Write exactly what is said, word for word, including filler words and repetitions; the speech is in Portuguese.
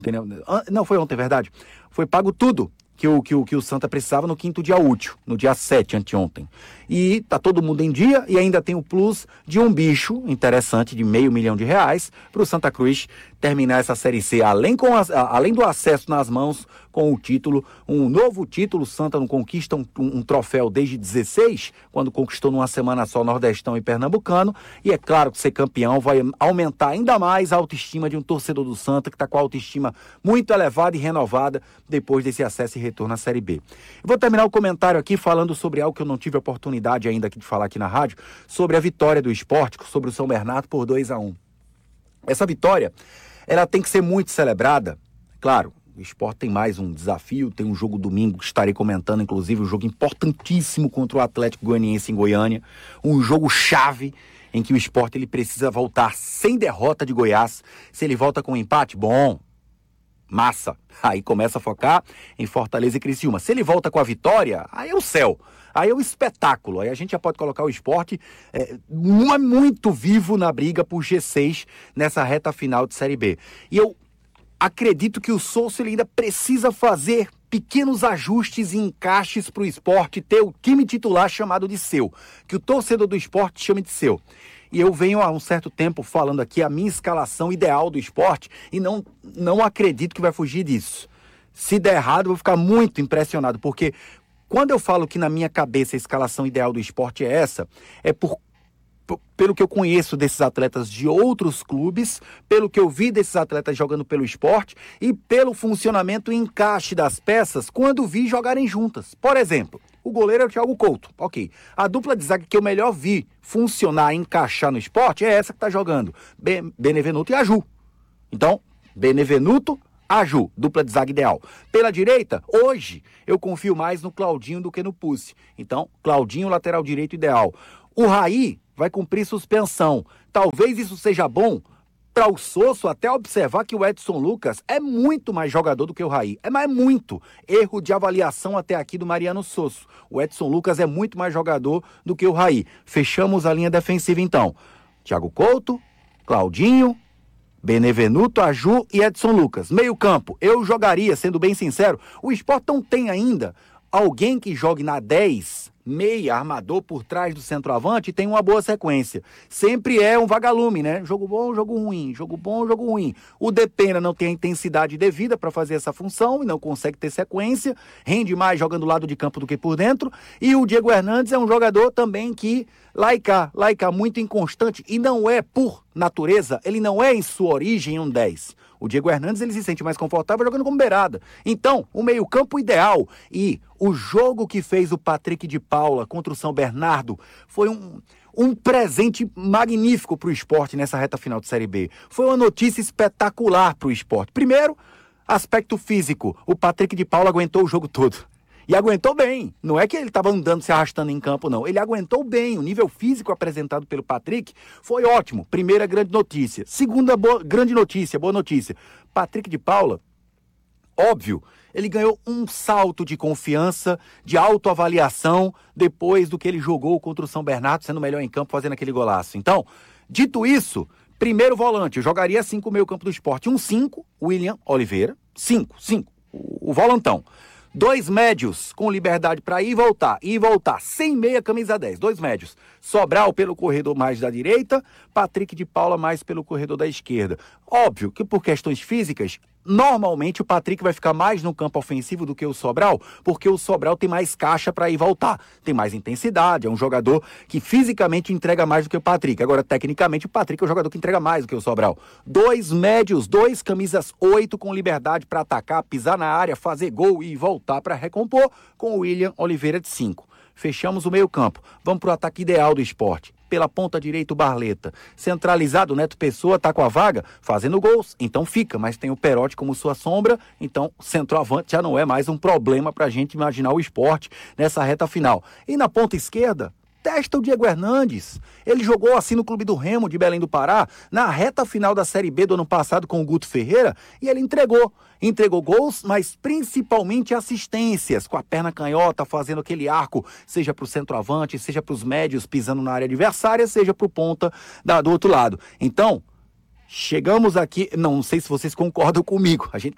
Entendeu? Não, foi ontem, verdade. Foi pago tudo que o, que, o, que o Santa precisava no quinto dia útil, no dia sete, anteontem. E tá todo mundo em dia e ainda tem o plus de um bicho interessante de meio milhão de reais para o Santa Cruz terminar essa Série C, além, com as, além do acesso nas mãos com o título, um novo título. Santa não conquista um, um, um troféu desde dezesseis, quando conquistou numa semana só Nordestão e Pernambucano, e é claro que ser campeão vai aumentar ainda mais a autoestima de um torcedor do Santa, que está com a autoestima muito elevada e renovada depois desse acesso e retorno à Série B. Eu vou terminar o comentário aqui falando sobre algo que eu não tive a oportunidade ainda aqui de falar aqui na rádio, sobre a vitória do Sport sobre o São Bernardo por dois a um. Essa vitória, ela tem que ser muito celebrada. Claro, o Sport tem mais um desafio, tem um jogo domingo que estarei comentando, inclusive um jogo importantíssimo contra o Atlético Goianiense em Goiânia, um jogo chave em que o Sport ele precisa voltar sem derrota de Goiás. Se ele volta com um empate, bom, massa, aí começa a focar em Fortaleza e Criciúma. Se ele volta com a vitória, aí é o céu, aí é o espetáculo, aí a gente já pode colocar o Sport é, muito vivo na briga por G seis nessa reta final de Série B. E eu acredito que o Souza ele ainda precisa fazer pequenos ajustes e encaixes para o Sport ter o time titular chamado de seu, que o torcedor do Sport chame de seu. E eu venho há um certo tempo falando aqui a minha escalação ideal do Sport e não, não acredito que vai fugir disso. Se der errado, eu vou ficar muito impressionado, porque quando eu falo que na minha cabeça a escalação ideal do Sport é essa, é por pelo que eu conheço desses atletas de outros clubes, pelo que eu vi desses atletas jogando pelo Sport e pelo funcionamento e encaixe das peças quando vi jogarem juntas. Por exemplo, o goleiro é o Thiago Couto, ok. A dupla de zaga que eu melhor vi funcionar e encaixar no Sport é essa que está jogando, Be- Benevenuto e Aju. Então, Benevenuto, Aju, dupla de zaga ideal. Pela direita, hoje, eu confio mais no Claudinho do que no Pucci. Então, Claudinho, lateral direito ideal. O Raí vai cumprir suspensão. Talvez isso seja bom para o Sosso até observar que o Edson Lucas é muito mais jogador do que o Raí. É mais muito. Erro de avaliação até aqui do Mariano Sosso. O Edson Lucas é muito mais jogador do que o Raí. Fechamos a linha defensiva então. Thiago Couto, Claudinho, Benevenuto, Aju e Edson Lucas. Meio campo, eu jogaria, sendo bem sincero, o Sport não tem ainda alguém que jogue na dez, meia, armador por trás do centroavante e tem uma boa sequência. Sempre é um vagalume, né? Jogo bom, jogo ruim, jogo bom, jogo ruim. O Depena não tem a intensidade devida para fazer essa função e não consegue ter sequência, rende mais jogando do lado de campo do que por dentro. E o Diego Hernandes é um jogador também que, lá e cá, lá e cá, muito inconstante e não é por natureza, ele não é em sua origem um dez. O Diego Hernandes ele se sente mais confortável jogando como beirada. Então, o meio-campo ideal e o jogo que fez o Patrick de Paula contra o São Bernardo foi um, um presente magnífico para o Sport nessa reta final de Série B. Foi uma notícia espetacular para o Sport. Primeiro, aspecto físico. O Patrick de Paula aguentou o jogo todo. E aguentou bem. Não é que ele estava andando, se arrastando em campo, não. Ele aguentou bem. O nível físico apresentado pelo Patrick foi ótimo. Primeira grande notícia. Segunda boa, grande notícia, boa notícia. Patrick de Paula, óbvio, ele ganhou um salto de confiança, de autoavaliação, depois do que ele jogou contra o São Bernardo, sendo melhor em campo, fazendo aquele golaço. Então, dito isso, primeiro volante, eu jogaria assim com o meio campo do Sport. Um cinco, William Oliveira. cinco, cinco, o, o volantão. Dois médios com liberdade para ir e voltar, ir e voltar, sem meia, camisa dez, dois médios. Sobral pelo corredor mais da direita, Patrick de Paula mais pelo corredor da esquerda. Óbvio que por questões físicas, normalmente o Patrick vai ficar mais no campo ofensivo do que o Sobral, porque o Sobral tem mais caixa para ir e voltar, tem mais intensidade, é um jogador que fisicamente entrega mais do que o Patrick. Agora, tecnicamente, o Patrick é o jogador que entrega mais do que o Sobral. Dois médios, dois camisas oito com liberdade para atacar, pisar na área, fazer gol e voltar para recompor, com o William Oliveira de cinco. Fechamos o meio campo. Vamos para o ataque ideal do Sport. Pela ponta direita o Barleta. Centralizado, o Neto Pessoa está com a vaga, fazendo gols, então fica. Mas tem o Perotti como sua sombra, então centroavante já não é mais um problema para a gente imaginar o Sport nessa reta final. E na ponta esquerda, testa o Diego Hernandes. Ele jogou assim no Clube do Remo de Belém do Pará, na reta final da Série B do ano passado com o Guto Ferreira, e ele entregou. Entregou gols, mas principalmente assistências, com a perna canhota, fazendo aquele arco, seja para o centroavante, seja para os médios, pisando na área adversária, seja para o ponta da, do outro lado. Então, chegamos aqui, não sei se vocês concordam comigo, a gente